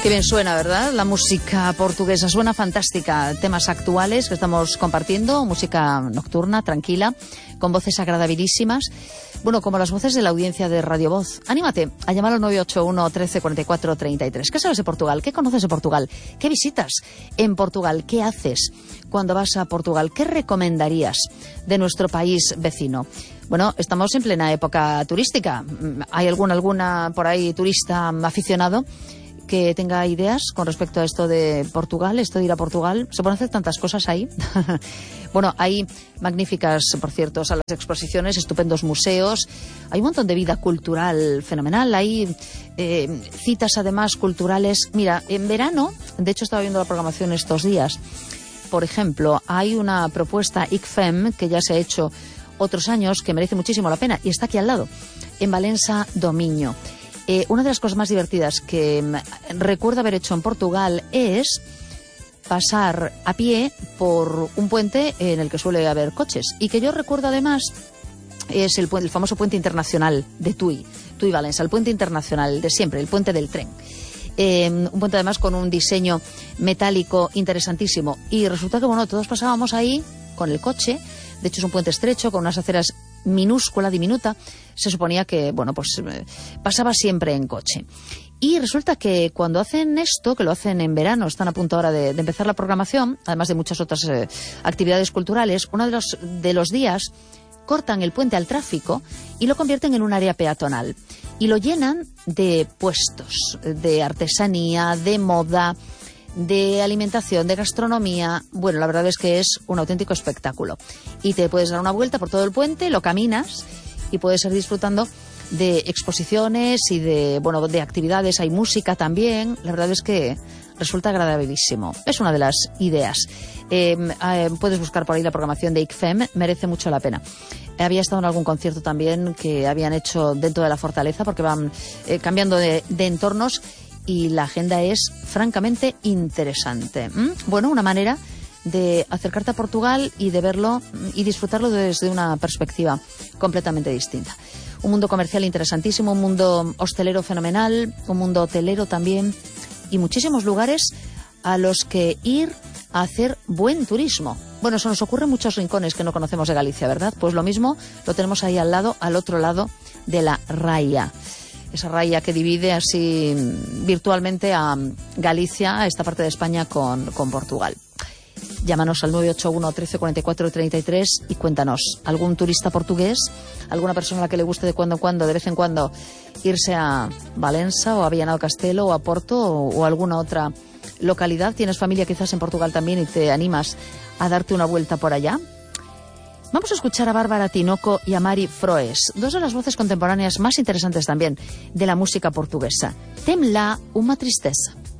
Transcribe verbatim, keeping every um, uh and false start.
Qué bien suena, ¿verdad? La música portuguesa suena fantástica. Temas actuales que estamos compartiendo, música nocturna, tranquila, con voces agradabilísimas. Bueno, como las voces de la audiencia de Radio Voz. Anímate a llamar al nueve ocho uno, trece, cuarenta y cuatro, treinta y tres. ¿Qué sabes de Portugal? ¿Qué conoces de Portugal? ¿Qué visitas en Portugal? ¿Qué haces cuando vas a Portugal? ¿Qué recomendarías de nuestro país vecino? Bueno, estamos en plena época turística. ¿Hay algún, alguna por ahí turista aficionado que tenga ideas con respecto a esto de Portugal, esto de ir a Portugal? Se pueden hacer tantas cosas ahí. Bueno, hay magníficas, por cierto, salas de exposiciones, estupendos museos, hay un montón de vida cultural fenomenal, hay eh, citas además culturales. Mira, en verano, de hecho estaba viendo la programación estos días, por ejemplo, hay una propuesta I C F E M que ya se ha hecho otros años que merece muchísimo la pena y está aquí al lado, en Valencia do Miño. Eh, una de las cosas más divertidas que recuerdo haber hecho en Portugal es pasar a pie por un puente en el que suele haber coches y que yo recuerdo además es el, el famoso puente internacional de Tui, Tui Valencia, el puente internacional de siempre, el puente del tren. Eh, un puente además con un diseño metálico interesantísimo y resulta que bueno, todos pasábamos ahí con el coche. De hecho es un puente estrecho con unas aceras minúscula, diminuta. Se suponía que, bueno, pues eh, pasaba siempre en coche. Y resulta que cuando hacen esto, que lo hacen en verano, están a punto ahora de, de empezar la programación, además de muchas otras eh, actividades culturales, uno de los, de los días cortan el puente al tráfico y lo convierten en un área peatonal. Y lo llenan de puestos, de artesanía, de moda, de alimentación, de gastronomía. Bueno, la verdad es que es un auténtico espectáculo. Y te puedes dar una vuelta por todo el puente, lo caminas y puedes ir disfrutando de exposiciones y de, bueno, de actividades. Hay música también. La verdad es que resulta agradabilísimo. Es una de las ideas. Eh, eh, puedes buscar por ahí la programación de I C F E M, merece mucho la pena. Había estado en algún concierto también que habían hecho dentro de la fortaleza porque van eh, cambiando de, de entornos y la agenda es francamente interesante. ¿Mm? Bueno, una manera de acercarte a Portugal y de verlo y disfrutarlo desde una perspectiva completamente distinta. Un mundo comercial interesantísimo, un mundo hostelero fenomenal, un mundo hotelero también y muchísimos lugares a los que ir a hacer buen turismo. Bueno, se nos ocurren muchos rincones que no conocemos de Galicia, ¿verdad? Pues lo mismo lo tenemos ahí al lado, al otro lado de la raya. Esa raya que divide así virtualmente a Galicia, a esta parte de España, con, con Portugal. Llámanos al nueve ocho uno, trece, cuarenta y cuatro, treinta y tres y cuéntanos, ¿algún turista portugués? ¿Alguna persona a la que le guste de cuando en cuando, de vez en cuando, irse a Valencia o a Viana do Castelo o a Porto o, o alguna otra localidad? ¿Tienes familia quizás en Portugal también y te animas a darte una vuelta por allá? Vamos a escuchar a Bárbara Tinoco y a Mari Froes, dos de las voces contemporáneas más interesantes también de la música portuguesa. Tem lá uma tristeza.